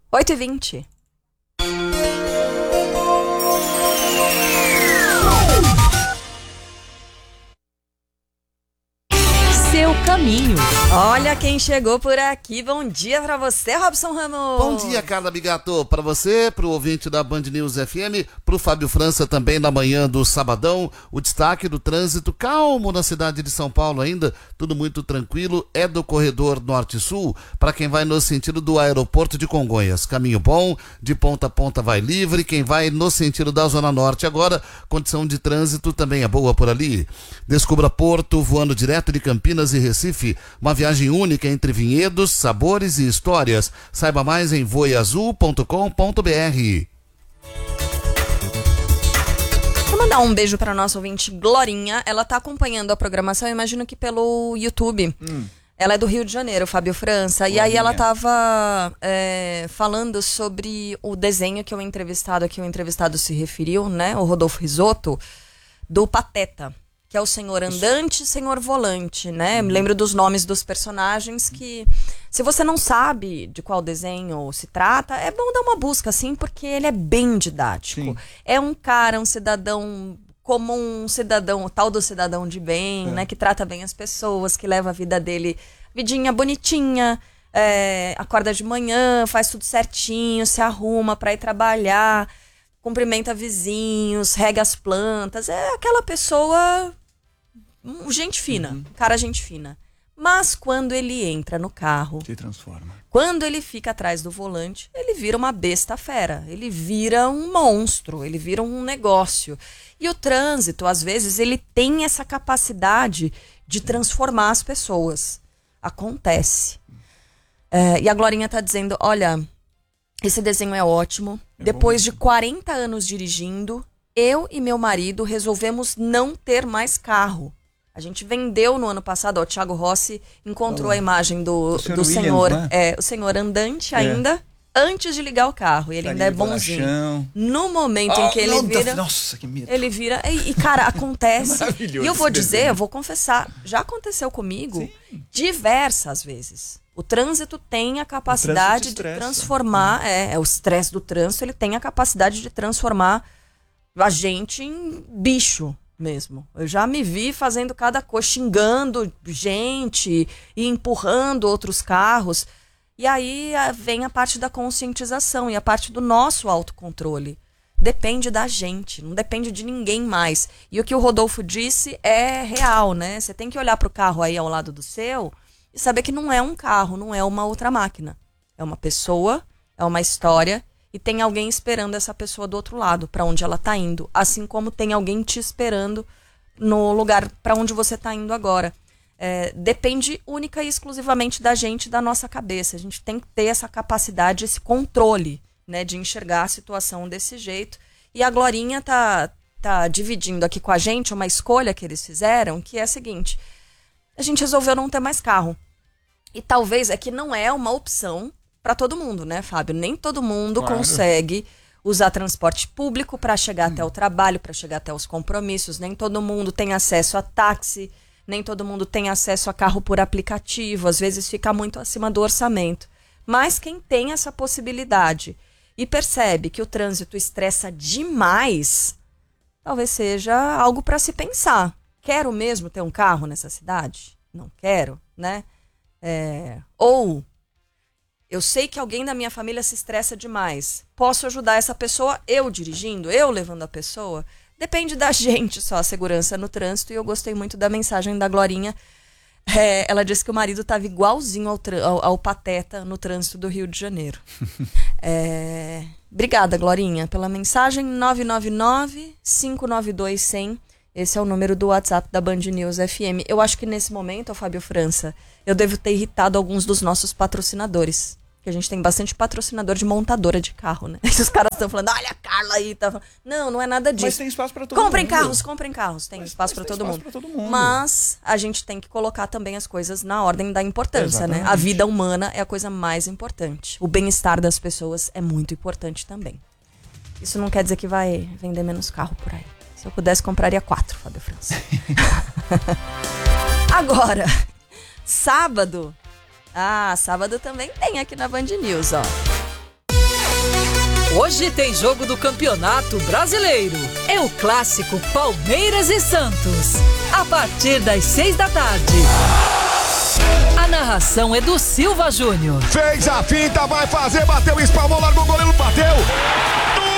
8h20. Seu caminho. Olha quem chegou por aqui. Bom dia pra você, Robson Ramos. Bom dia, Carla Bigato. Pra você, pro ouvinte da Band News FM, pro Fábio França também na manhã do sabadão. O destaque do trânsito calmo na cidade de São Paulo ainda, tudo muito tranquilo, é do corredor norte-sul, para quem vai no sentido do aeroporto de Congonhas. Caminho bom, de ponta a ponta vai livre. Quem vai no sentido da Zona Norte agora, condição de trânsito também é boa por ali. Descubra Porto, voando direto de Campinas e Recife, uma viagem única entre vinhedos, sabores e histórias. Saiba mais em voeazul.com.br. Vou mandar um beijo para nossa ouvinte Glorinha. Ela tá acompanhando a programação, eu imagino que pelo YouTube. Ela é do Rio de Janeiro, Fábio França. Glorinha. E aí ela tava falando sobre o desenho que o entrevistado se referiu, né? O Rodolfo Risotto, do Pateta. Que é o senhor andante, senhor volante, né? Me lembro dos nomes dos personagens que, se você não sabe de qual desenho se trata, é bom dar uma busca, assim, porque ele é bem didático. Sim. É um cara, um cidadão comum, um cidadão, o tal do cidadão de bem, né? Que trata bem as pessoas, que leva a vida dele, vidinha bonitinha, acorda de manhã, faz tudo certinho, se arruma pra ir trabalhar, cumprimenta vizinhos, rega as plantas. É aquela pessoa... gente fina, cara gente fina. Mas quando ele entra no carro, se transforma. Quando ele fica atrás do volante, ele vira uma besta fera. Ele vira um monstro, ele vira um negócio. E o trânsito, às vezes, ele tem essa capacidade de transformar as pessoas. Acontece. E a Glorinha tá dizendo, olha, esse desenho é ótimo. Depois de 40 anos dirigindo, eu e meu marido resolvemos não ter mais carro. A gente vendeu no ano passado, o Thiago Rossi encontrou a imagem do senhor, né? O senhor andante ainda, antes de ligar o carro. E ele ainda é bonzinho. No momento em que ele vira... Nossa, que medo. Ele vira... E cara, acontece. E eu vou dizer, eu vou confessar, já aconteceu comigo diversas vezes. O trânsito tem a capacidade de transformar... o estresse do trânsito, ele tem a capacidade de transformar a gente em bicho mesmo. Eu já me vi fazendo cada coisa, xingando gente e empurrando outros carros. E aí vem a parte da conscientização e a parte do nosso autocontrole. Depende da gente, não depende de ninguém mais. E o que o Rodolfo disse é real, né? Você tem que olhar para o carro aí ao lado do seu e saber que não é um carro, não é uma outra máquina. É uma pessoa, é uma história. E tem alguém esperando essa pessoa do outro lado, para onde ela tá indo. Assim como tem alguém te esperando no lugar para onde você tá indo agora. Depende única e exclusivamente da gente, da nossa cabeça. A gente tem que ter essa capacidade, esse controle, né, de enxergar a situação desse jeito. E a Glorinha tá dividindo aqui com a gente uma escolha que eles fizeram, que é a seguinte. A gente resolveu não ter mais carro. E talvez é que não é uma opção para todo mundo, né, Fábio? Nem todo mundo consegue usar transporte público para chegar até o trabalho, para chegar até os compromissos. Nem todo mundo tem acesso a táxi, nem todo mundo tem acesso a carro por aplicativo. Às vezes fica muito acima do orçamento. Mas quem tem essa possibilidade e percebe que o trânsito estressa demais, talvez seja algo para se pensar. Quero mesmo ter um carro nessa cidade? Não quero, né? Ou... eu sei que alguém da minha família se estressa demais. Posso ajudar essa pessoa eu dirigindo, eu levando a pessoa? Depende da gente só a segurança no trânsito. E eu gostei muito da mensagem da Glorinha. Ela disse que o marido estava igualzinho ao Pateta no trânsito do Rio de Janeiro. Obrigada, Glorinha, pela mensagem. 999-592-100. Esse é o número do WhatsApp da Band News FM. Eu acho que nesse momento, Fábio França, eu devo ter irritado alguns dos nossos patrocinadores. Que a gente tem bastante patrocinador de montadora de carro, né? E os caras estão falando, olha a Carla aí. Tá... Não é nada disso. Mas tem espaço para todo mundo. Comprem carros. Tem espaço para todo mundo. Mas a gente tem que colocar também as coisas na ordem da importância, né? A vida humana é a coisa mais importante. O bem-estar das pessoas é muito importante também. Isso não quer dizer que vai vender menos carro por aí. Se eu pudesse, compraria 4, Fábio França. Agora, sábado. Sábado também tem aqui na Band News, ó. Hoje tem jogo do Campeonato Brasileiro. É o clássico Palmeiras e Santos. A partir das 6 da tarde. A narração é do Silva Júnior. Fez a finta, vai fazer, bateu, espalmou, largou o goleiro, bateu.